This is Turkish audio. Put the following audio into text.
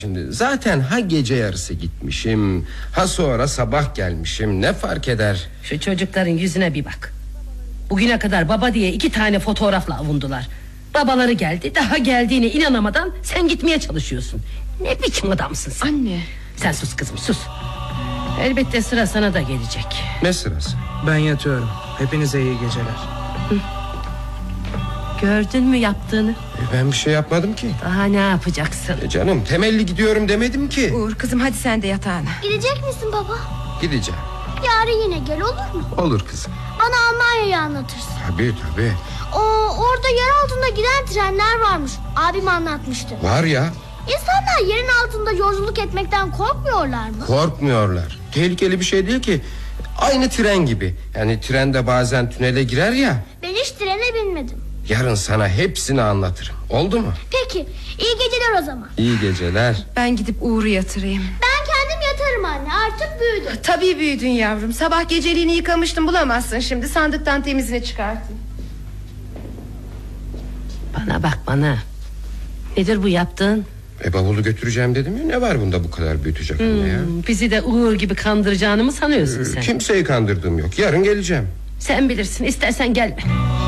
Şimdi zaten ha gece yarısı gitmişim, ha sonra sabah gelmişim, ne fark eder? Şu çocukların yüzüne bir bak. Bugüne kadar baba diye 2 tane fotoğrafla avundular. Babaları geldi, daha geldiğine inanamadan sen gitmeye çalışıyorsun. Ne biçim adamsın sen? Anne. Sen sus kızım, sus. Elbette sıra sana da gelecek. Ne sırası? Ben yatıyorum. Hepinize iyi geceler. Gördün mü yaptığını? Ben bir şey yapmadım ki. Daha ne yapacaksın? Canım, temelli gidiyorum demedim ki. Uğur kızım, hadi sen de yatağına. Gidecek misin baba? Gideceğim. Yarın yine gel, olur mu? Olur kızım. Bana Almanya'yı anlatırsın. Tabii. Orada yer altında giden trenler varmış. Abim anlatmıştı. Var ya. İnsanlar yerin altında yolculuk etmekten korkmuyorlar mı? Korkmuyorlar. Tehlikeli bir şey değil ki. Aynı tren gibi. Yani tren de bazen tünele girer ya. Ben hiç trene binmedim. Yarın sana hepsini anlatırım. Oldu mu? Peki, iyi geceler o zaman. İyi geceler. Ben gidip Uğur'u yatırayım. Ben kendim yatarım anne, artık büyüdüm. Tabii büyüdün yavrum. Sabah geceliğini yıkamıştım, bulamazsın şimdi. Sandıktan temizini çıkartayım. Bana bak bana. Nedir bu yaptığın? Bavulu götüreceğim dedim ya. Ne var bunda bu kadar büyütecek anne ya? Bizi de Uğur gibi kandıracağını mı sanıyorsun sen? Kimseyi kandırdığım yok. Yarın geleceğim. Sen bilirsin, istersen gelme.